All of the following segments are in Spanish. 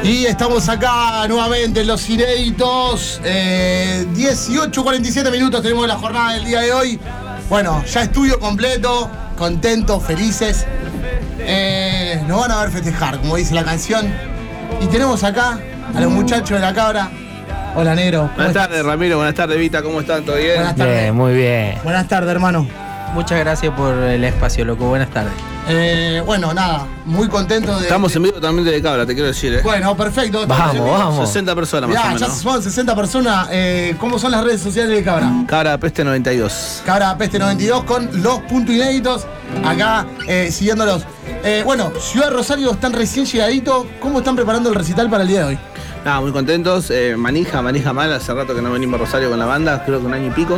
Y estamos acá nuevamente en Los Inéditos. 18:47 minutos tenemos la jornada del día de hoy. Bueno, ya estudio completo, contentos, felices. Nos van a ver festejar, como dice la canción. Y tenemos acá a los muchachos de la cabra. Hola, negro. Buenas tardes, Ramiro. Buenas tardes, Vita. ¿Cómo están? ¿Todo bien? Buenas tardes. Bien, muy bien. Buenas tardes, hermano. Muchas gracias por el espacio, loco. Buenas tardes. Bueno, nada, muy contento de... Estamos en vivo también de cabra, te quiero decir. Bueno, perfecto. Vamos. 60 personas más Ya, o menos. ya son 60 personas. ¿Cómo son las redes sociales de Cabra? Cabra Peste 92. Cabra Peste 92 con los puntos inéditos. Acá siguiéndolos. Bueno, Ciudad de Rosario están recién llegaditos. ¿Cómo están preparando el recital para el día de hoy? Nada, muy contentos. Manija mal. Hace rato que no venimos a Rosario con la banda, creo que un año y pico.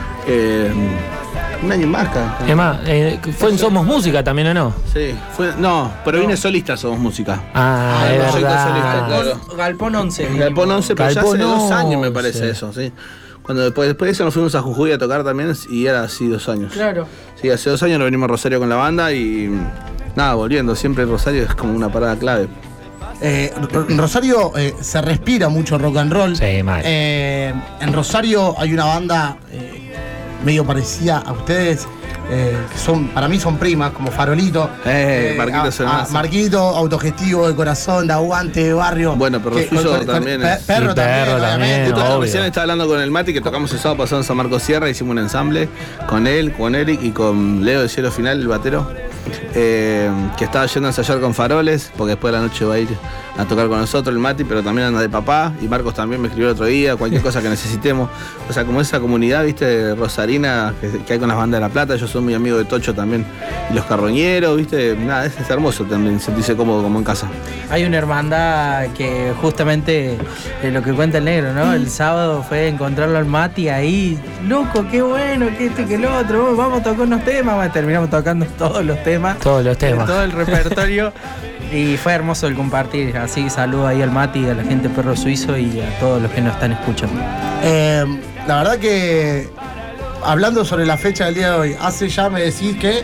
Un año más acá. Es más, fue en Somos Música también, ¿o no? Sí, no, pero vine solista, Somos Música. Ah, Ah, es no, soy verdad. solista, claro. Galpón 11. Galpón 11, pero ya hace Galpón 2 años me 11. parece eso, sí. Cuando después de eso nos fuimos a Jujuy a tocar también y era así 2 años. Claro. Sí, hace 2 años nos venimos a Rosario con la banda y nada, volviendo. Siempre Rosario es como una parada clave. En Rosario se respira mucho rock and roll. Sí, mal. En Rosario hay una banda medio parecida a ustedes. Que son, para mí son primas, como Farolito. Marquito es hermoso. Marquito, autogestivo de corazón, de aguante, de barrio. Bueno, pero Suizo también es- Perro Sí, también, Perro obviamente. también, Justo obvio. recién estaba hablando con el Mati, que tocamos el sábado pasado en San Marcos Sierra, hicimos un ensamble con él, con Eric y con Leo de Cielo Final, el batero, que estaba yendo a ensayar con Faroles, porque después de la noche va a ir a tocar con nosotros el Mati, pero también anda de papá, y Marcos también me escribió el otro día, cualquier cosa que necesitemos. O sea, como esa comunidad, viste, rosarina que hay con las bandas de La Plata. Yo soy muy amigo de Tocho también, y los carroñeros, viste, nada, es hermoso también sentirse cómodo como en casa. Hay una hermandad que justamente lo que cuenta el negro, ¿no? El sábado fue encontrarlo al Mati ahí. Loco, qué bueno, que esto y que lo otro. Vamos a tocar unos temas. Bueno, terminamos tocando todos los temas. Todos los temas. Todo el repertorio. Y fue hermoso el compartir. Así que saludo ahí al Mati, a la gente de Perro Suizo y a todos los que nos están escuchando. La verdad que, hablando sobre la fecha del día de hoy, hace ya me decís que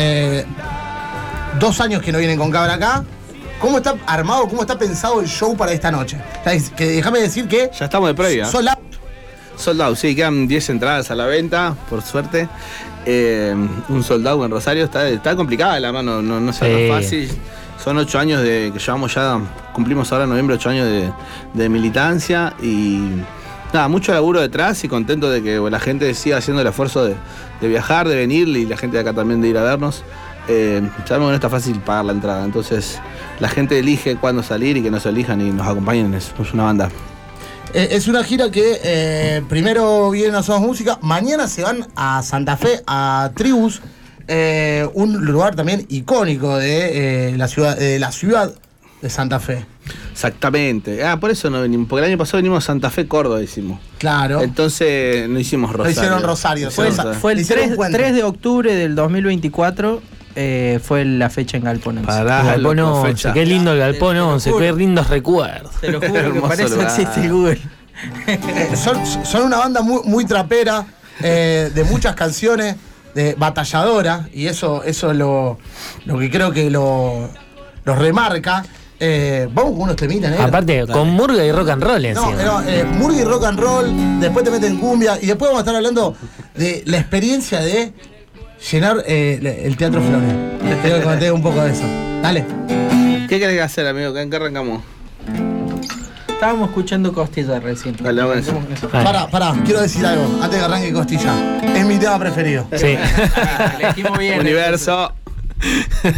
2 años que no vienen con Cabra acá. ¿Cómo está armado, cómo está pensado el show para esta noche? O sea, que déjame decir que Ya estamos de previa. sold out. Sold out, sí, quedan 10 entradas a la venta, por suerte. Un sold out en Rosario está complicada la mano, no es algo Sí. fácil. Son 8 años que llevamos ya, cumplimos ahora en noviembre 8 años de militancia y nada, mucho laburo detrás y contento de que la gente siga haciendo el esfuerzo de viajar, de venir y la gente de acá también de ir a vernos. Sabemos que no está fácil pagar la entrada, entonces la gente elige cuándo salir y que nos elijan y nos acompañen, es una banda. Es una gira que primero vienen a Somos Música, mañana se van a Santa Fe, a Tribus, un lugar también icónico de la ciudad de Santa Fe. Exactamente. Por eso no venimos, porque el año pasado venimos a Santa Fe, Córdoba, hicimos. Claro. Entonces no hicimos Rosario. hicieron Rosario, Hicieron fue- Rosario. Fue el Hicieron un 3, puente. 3 de octubre del 2024. Fue la fecha en Galpón 11. Pará, El Galpón loco, 11, fecha. qué lindo el Galpón Te lo 11, juro. qué lindos recuerdos. Te lo juro que Hermoso para eso lugar. existe el Google. Son una banda muy trapera, de muchas canciones, de batalladora, y eso es lo que creo que los remarca. Vamos con unos temitas, ¿eh? Aparte, con murga y rock and roll No, encima. Murga y rock and roll, después te meten cumbia, y después vamos a estar hablando de la experiencia de llenar el Teatro Flores. Quiero que conté un poco de eso. Dale. ¿Qué querés hacer, amigo? ¿En qué arrancamos? Estábamos escuchando Costilla recién. Dale, vamos con eso. Pará, quiero decir algo, antes de que arranque Costilla. Es mi tema preferido. Sí. Elegimos bien. Universo.